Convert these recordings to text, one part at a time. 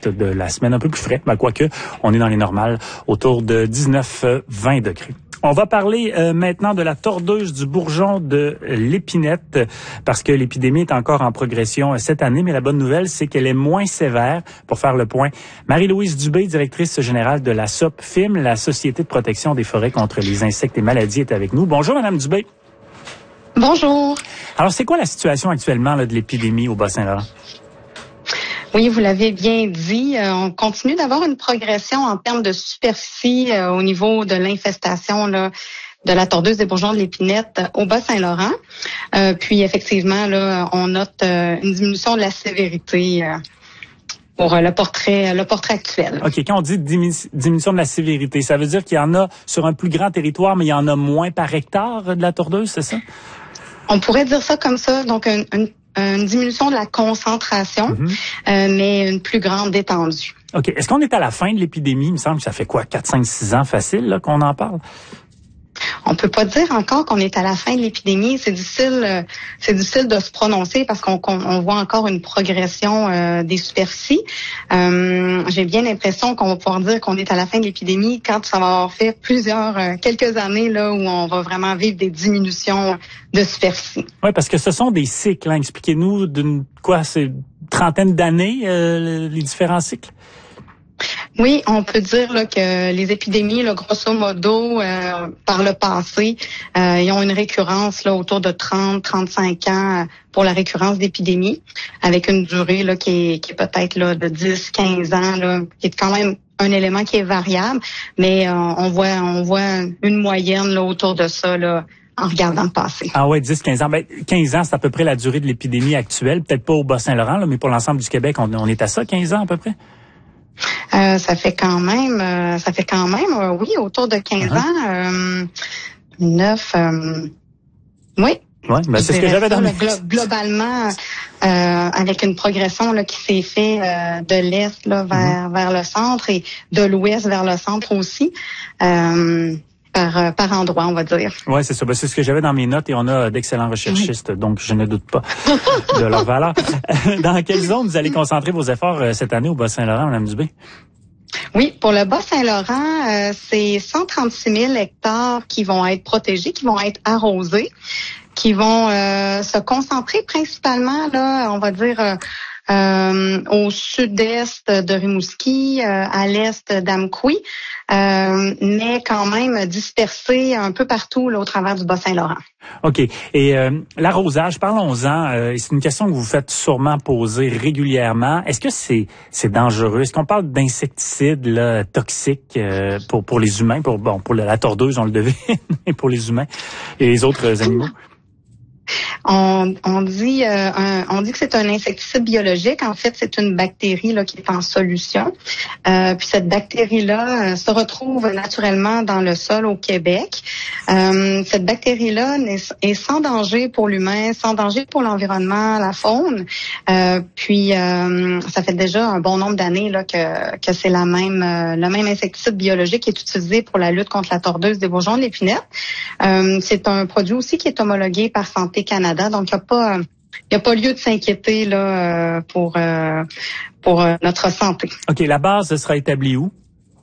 reste de la semaine un peu plus frais. Quoique, on est dans les normales, autour de 19-20 degrés. On va parler maintenant de la tordeuse du bourgeon de l'épinette, parce que l'épidémie est encore en progression cette année, mais la bonne nouvelle, c'est qu'elle est moins sévère. Pour faire le point, Marie-Louise Dubé, directrice générale de la SOPFIM, la Société de protection des forêts contre les insectes et maladies, est avec nous. Bonjour, Madame Dubé. Bonjour. Alors, c'est quoi la situation actuellement là, de l'épidémie au Bas-Saint-Laurent? Oui, vous l'avez bien dit. On continue d'avoir une progression en termes de superficie au niveau de l'infestation là, de la tordeuse des bourgeons de l'épinette au Bas-Saint-Laurent. Puis effectivement, là, on note une diminution de la sévérité pour le portrait actuel. OK, quand on dit diminution de la sévérité, ça veut dire qu'il y en a sur un plus grand territoire, mais il y en a moins par hectare de la tordeuse, c'est ça? On pourrait dire ça comme ça. Donc, une diminution de la concentration, mais une plus grande étendue. OK. Est-ce qu'on est à la fin de l'épidémie? Il me semble que ça fait quoi, 4, 5, 6 ans facile là, qu'on en parle? On peut pas dire encore qu'on est à la fin de l'épidémie. C'est difficile de se prononcer parce qu'on voit encore une progression des superficies. J'ai bien l'impression qu'on va pouvoir dire qu'on est à la fin de l'épidémie quand ça va avoir fait quelques années là où on va vraiment vivre des diminutions de superficie. Oui, parce que ce sont des cycles. Hein. Expliquez-nous c'est une trentaine d'années les différents cycles. Oui, on peut dire là, que les épidémies, là, grosso modo, par le passé, ils ont une récurrence là, autour de 30-35 ans pour la récurrence d'épidémies, avec une durée là, qui est peut-être là, de 10-15 ans, là, qui est quand même un élément qui est variable, mais on voit une moyenne là, autour de ça là, en regardant le passé. Ah ouais, 10-15 ans. 15 ans, c'est à peu près la durée de l'épidémie actuelle, peut-être pas au Bas-Saint-Laurent, là, mais pour l'ensemble du Québec, on est à ça, 15 ans à peu près? Ça fait quand même, oui, autour de 15 ans, 9, oui. Ouais, c'est ce que j'avais dans globalement, avec une progression là qui s'est fait de l'est là vers le centre et de l'ouest vers le centre aussi. Par endroit, on va dire. Oui, c'est ça. C'est ce que j'avais dans mes notes et on a d'excellents recherchistes, donc je ne doute pas de leur valeur. Dans quelle zone vous allez concentrer vos efforts cette année au Bas-Saint-Laurent, Mme Dubé? Oui, pour le Bas-Saint-Laurent, c'est 136 000 hectares qui vont être protégés, qui vont être arrosés, qui vont se concentrer principalement, là, on va dire, au sud-est de Rimouski, à l'est d'Amqui, mais quand même dispersé un peu partout là, au travers du Bas-Saint-Laurent. OK. Et l'arrosage, parlons-en. C'est une question que vous faites sûrement poser régulièrement. Est-ce que c'est dangereux? Est-ce qu'on parle d'insecticides là, toxiques pour les humains? Pour la tordeuse, on le devine, mais pour les humains et les autres animaux? On dit que c'est un insecticide biologique. En fait, c'est une bactérie là qui est en solution. Puis cette bactérie-là se retrouve naturellement dans le sol au Québec. Cette bactérie-là est sans danger pour l'humain, sans danger pour l'environnement, la faune. Puis ça fait déjà un bon nombre d'années là que c'est le même insecticide biologique qui est utilisé pour la lutte contre la tordeuse des bourgeons de l'épinette. C'est un produit aussi qui est homologué par Santé Canada. Donc, il n'y a pas lieu de s'inquiéter là pour notre santé. OK, la base sera établie où?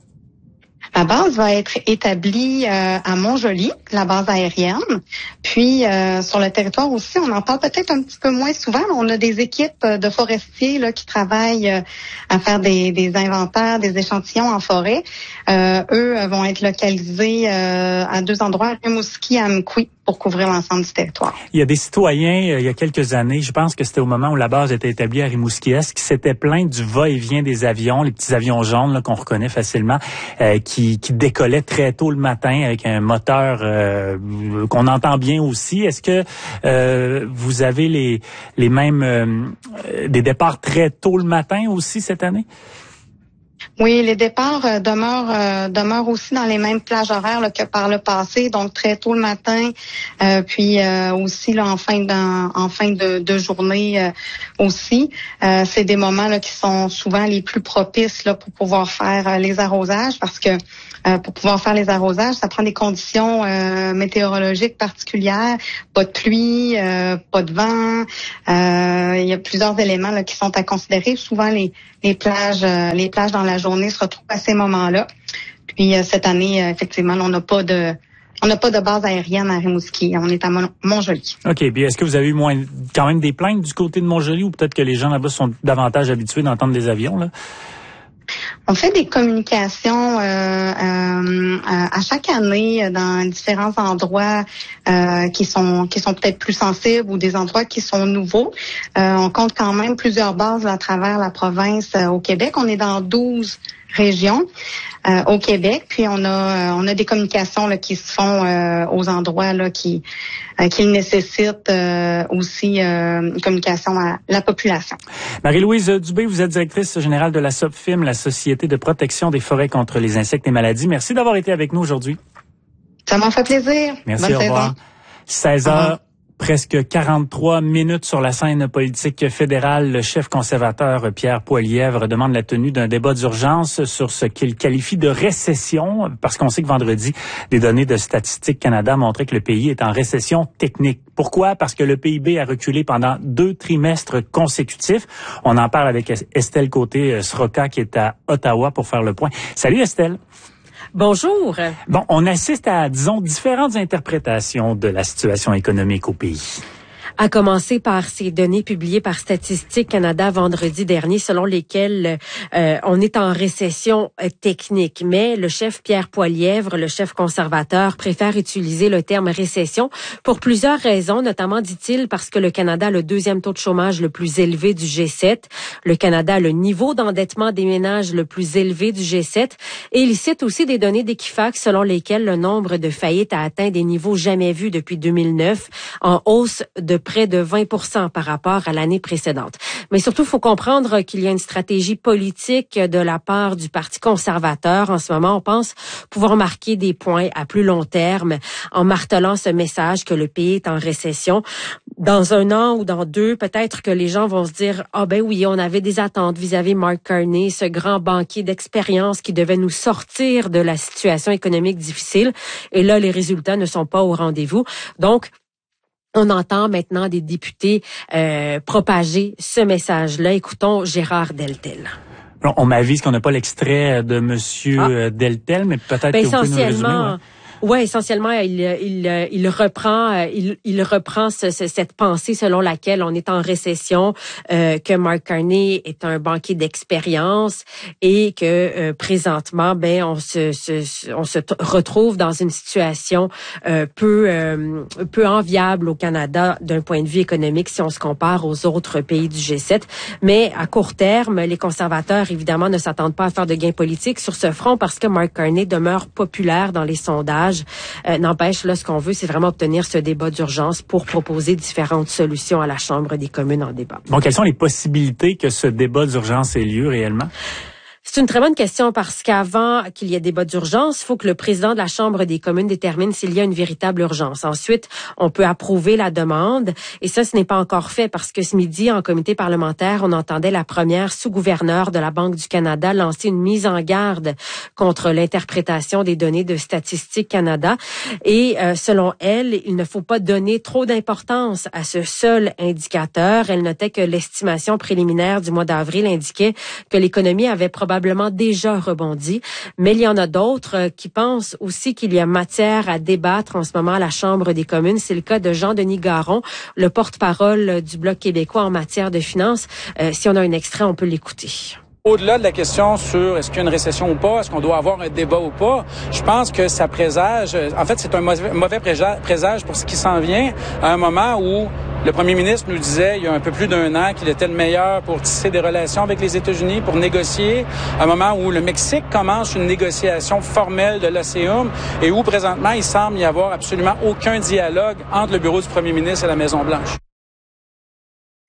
La base va être établie à Montjoly, la base aérienne. Puis, sur le territoire aussi, on en parle peut-être un petit peu moins souvent. Mais on a des équipes de forestiers là qui travaillent à faire des inventaires, des échantillons en forêt. Eux vont être localisés à 2 endroits, à Rimouski et à Amqui, pour couvrir l'ensemble du territoire. Il y a des citoyens, il y a quelques années, je pense que c'était au moment où la base était établie à Rimouski-Est, qui s'étaient plaints du va-et-vient des avions, les petits avions jaunes là, qu'on reconnaît facilement, qui décollaient très tôt le matin avec un moteur qu'on entend bien aussi. Est-ce que vous avez les mêmes des départs très tôt le matin aussi cette année? Oui, les départs demeurent aussi dans les mêmes plages horaires là, que par le passé, donc très tôt le matin, puis aussi là, en fin de journée aussi. C'est des moments là qui sont souvent les plus propices là pour pouvoir faire les arrosages, parce que pour pouvoir faire les arrosages, ça prend des conditions météorologiques particulières, pas de pluie, pas de vent. Il y a plusieurs éléments là, qui sont à considérer. Souvent les plages dans la journée se retrouvent à ces moments-là. Puis cette année, effectivement, on n'a pas de base aérienne à Rimouski. On est à Montjoly. OK. Puis est-ce que vous avez eu quand même des plaintes du côté de Montjoly, ou peut-être que les gens là-bas sont davantage habitués d'entendre des avions, là? On fait des communications à chaque année dans différents endroits qui sont peut-être plus sensibles, ou des endroits qui sont nouveaux. On compte quand même plusieurs bases à travers la province au Québec. On est dans 12 régions au Québec, puis on a des communications là, qui se font aux endroits là qui nécessitent aussi une communication à la population. Marie-Louise Dubé, vous êtes directrice générale de la SOPFIM, la Société de protection des forêts contre les insectes et maladies. Merci d'avoir été avec nous aujourd'hui. Ça m'a fait plaisir. Merci, Bonne au revoir. 16h. Presque 43 minutes sur la scène politique fédérale. Le chef conservateur Pierre Poilievre demande la tenue d'un débat d'urgence sur ce qu'il qualifie de récession, parce qu'on sait que vendredi, des données de Statistique Canada montraient que le pays est en récession technique. Pourquoi? Parce que le PIB a reculé pendant 2 trimestres consécutifs. On en parle avec Estelle Côté-Sroka qui est à Ottawa pour faire le point. Salut Estelle. Bonjour. Bon, on assiste à, disons, différentes interprétations de la situation économique au pays. À commencer par ces données publiées par Statistique Canada vendredi dernier, selon lesquelles on est en récession technique. Mais le chef Pierre Poilievre, le chef conservateur, préfère utiliser le terme récession pour plusieurs raisons, notamment, dit-il, parce que le Canada a le 2e taux de chômage le plus élevé du G7. Le Canada a le niveau d'endettement des ménages le plus élevé du G7. Et il cite aussi des données d'Equifax selon lesquelles le nombre de faillites a atteint des niveaux jamais vus depuis 2009, en hausse de près de 20% par rapport à l'année précédente. Mais surtout, il faut comprendre qu'il y a une stratégie politique de la part du Parti conservateur. En ce moment, on pense pouvoir marquer des points à plus long terme en martelant ce message que le pays est en récession. Dans 1 an ou dans 2, peut-être que les gens vont se dire « Ah ben oui, on avait des attentes vis-à-vis Mark Carney, ce grand banquier d'expérience qui devait nous sortir de la situation économique difficile. » Et là, les résultats ne sont pas au rendez-vous. Donc, on entend maintenant des députés propager ce message-là. Écoutons Gérard Deltel. On m'avise qu'on n'a pas l'extrait de Monsieur Deltel, mais peut-être que vous pouvez nous le résumer. Ouais, essentiellement, il reprend cette pensée selon laquelle on est en récession, que Mark Carney est un banquier d'expérience et que présentement, on se retrouve dans une situation peu enviable au Canada d'un point de vue économique si on se compare aux autres pays du G7. Mais à court terme, les conservateurs évidemment ne s'attendent pas à faire de gains politiques sur ce front parce que Mark Carney demeure populaire dans les sondages. N'empêche, là, ce qu'on veut, c'est vraiment obtenir ce débat d'urgence pour proposer différentes solutions à la Chambre des communes en débat. Bon, quelles sont les possibilités que ce débat d'urgence ait lieu réellement? C'est une très bonne question parce qu'avant qu'il y ait débat d'urgence, il faut que le président de la Chambre des communes détermine s'il y a une véritable urgence. Ensuite, on peut approuver la demande et ça, ce n'est pas encore fait parce que ce midi, en comité parlementaire, on entendait la première sous-gouverneure de la Banque du Canada lancer une mise en garde contre l'interprétation des données de Statistique Canada. Et selon elle, il ne faut pas donner trop d'importance à ce seul indicateur. Elle notait que l'estimation préliminaire du mois d'avril indiquait que l'économie avait probablement déjà rebondi, mais il y en a d'autres qui pensent aussi qu'il y a matière à débattre en ce moment à la Chambre des communes. C'est le cas de Jean-Denis Garon, le porte-parole du Bloc québécois en matière de finances. Si on a un extrait, on peut l'écouter. Au-delà de la question sur est-ce qu'il y a une récession ou pas, est-ce qu'on doit avoir un débat ou pas, je pense que ça présage, en fait, c'est un mauvais présage pour ce qui s'en vient à un moment où le premier ministre nous disait il y a un peu plus d'1 an qu'il était le meilleur pour tisser des relations avec les États-Unis, pour négocier, à un moment où le Mexique commence une négociation formelle de l'OCEUM et où présentement il semble y avoir absolument aucun dialogue entre le bureau du premier ministre et la Maison-Blanche.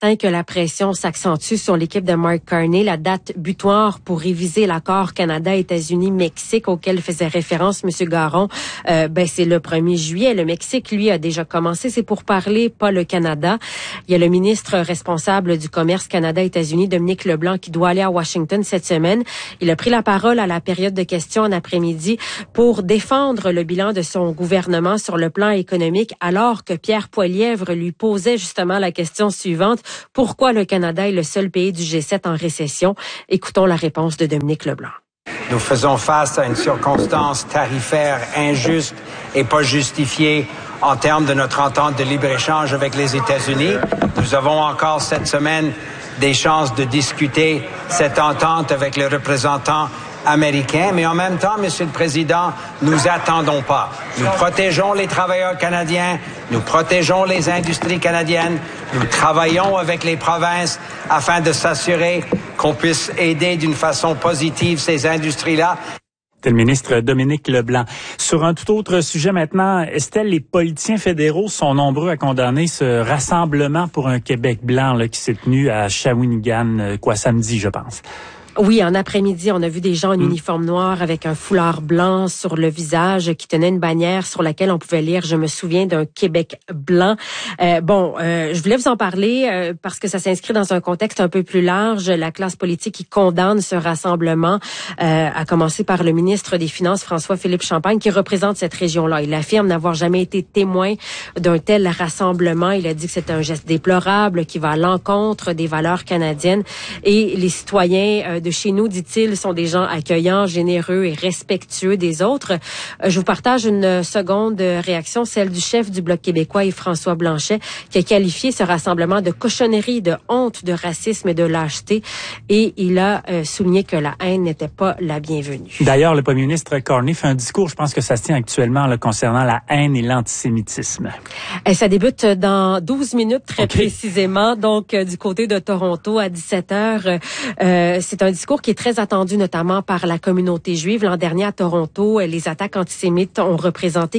matin que la pression s'accentue sur l'équipe de Mark Carney. La date butoir pour réviser l'accord Canada-États-Unis-Mexique auquel faisait référence M. Garon, c'est le 1er juillet. Le Mexique, lui, a déjà commencé. C'est pour parler, pas le Canada. Il y a le ministre responsable du commerce Canada-États-Unis, Dominique Leblanc, qui doit aller à Washington cette semaine. Il a pris la parole à la période de questions en après-midi pour défendre le bilan de son gouvernement sur le plan économique, alors que Pierre Poilievre lui posait justement la question suivante: pourquoi le Canada est le seul pays du G7 en récession? Écoutons la réponse de Dominique Leblanc. Nous faisons face à une circonstance tarifaire injuste et pas justifiée en termes de notre entente de libre-échange avec les États-Unis. Nous avons encore cette semaine des chances de discuter cette entente avec les représentants américains, mais en même temps, Monsieur le Président, nous attendons pas. Nous protégeons les travailleurs canadiens, nous protégeons les industries canadiennes, nous travaillons avec les provinces afin de s'assurer qu'on puisse aider d'une façon positive ces industries-là. C'est le ministre Dominique Leblanc. Sur un tout autre sujet maintenant, Estelle, les politiciens fédéraux sont nombreux à condamner ce rassemblement pour un Québec blanc qui s'est tenu à Shawinigan, samedi, je pense. Oui, en après-midi, on a vu des gens en uniforme noir avec un foulard blanc sur le visage qui tenaient une bannière sur laquelle on pouvait lire « Je me souviens d'un Québec blanc ». Je voulais vous en parler parce que ça s'inscrit dans un contexte un peu plus large. La classe politique qui condamne ce rassemblement, à commencer par le ministre des Finances, François-Philippe Champagne, qui représente cette région-là. Il affirme n'avoir jamais été témoin d'un tel rassemblement. Il a dit que c'est un geste déplorable qui va à l'encontre des valeurs canadiennes. Et les citoyens de chez nous, dit-il, sont des gens accueillants, généreux et respectueux des autres. Je vous partage une seconde réaction, celle du chef du Bloc québécois, Yves-François Blanchet, qui a qualifié ce rassemblement de cochonnerie, de honte, de racisme et de lâcheté. Et il a souligné que la haine n'était pas la bienvenue. D'ailleurs, le premier ministre Carney fait un discours, je pense que ça se tient actuellement, concernant la haine et l'antisémitisme. Ça débute dans 12 minutes, très précisément, donc du côté de Toronto à 17h. C'est un discours qui est très attendu, notamment par la communauté juive. L'an dernier, à Toronto, les attaques antisémites ont représenté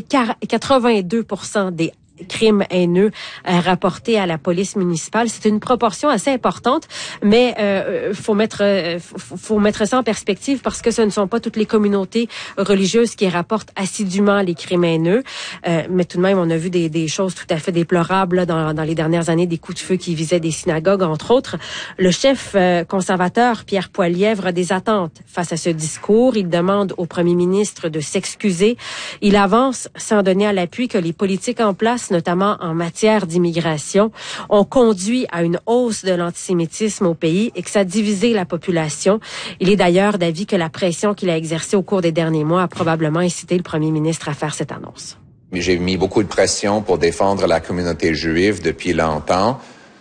82% des crimes haineux rapportés à la police municipale. C'est une proportion assez importante, mais faut mettre ça en perspective parce que ce ne sont pas toutes les communautés religieuses qui rapportent assidûment les crimes haineux. Mais tout de même, on a vu des choses tout à fait déplorables là, dans les dernières années, des coups de feu qui visaient des synagogues, entre autres. Le chef conservateur, Pierre Poilievre, a des attentes face à ce discours. Il demande au premier ministre de s'excuser. Il avance sans donner à l'appui que les politiques en place, notamment en matière d'immigration, ont conduit à une hausse de l'antisémitisme au pays et que ça a divisé la population. Il est d'ailleurs d'avis que la pression qu'il a exercée au cours des derniers mois a probablement incité le premier ministre à faire cette annonce. J'ai mis beaucoup de pression pour défendre la communauté juive depuis longtemps.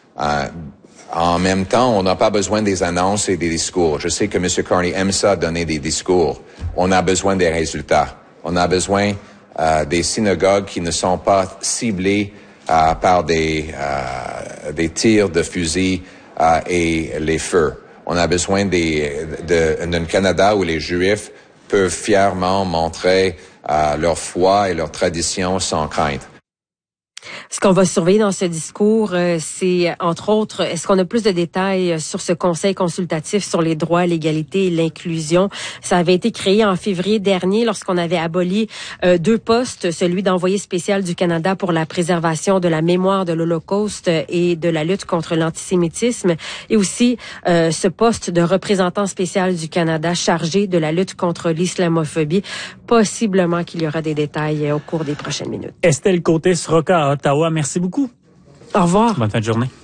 En même temps, on n'a pas besoin des annonces et des discours. Je sais que M. Carney aime ça, donner des discours. On a besoin des résultats. On a besoin des synagogues qui ne sont pas ciblées par des tirs de fusil et les feux. On a besoin d'un Canada où les Juifs peuvent fièrement montrer leur foi et leur tradition sans crainte. Ce qu'on va surveiller dans ce discours, c'est entre autres, est-ce qu'on a plus de détails sur ce conseil consultatif sur les droits, l'égalité et l'inclusion? Ça avait été créé en février dernier lorsqu'on avait aboli 2 postes, celui d'envoyé spécial du Canada pour la préservation de la mémoire de l'Holocauste et de la lutte contre l'antisémitisme, et aussi ce poste de représentant spécial du Canada chargé de la lutte contre l'islamophobie. Possiblement qu'il y aura des détails au cours des prochaines minutes. Estelle Côté-Sroka à Ottawa, merci beaucoup. Au revoir. Bonne fin de journée.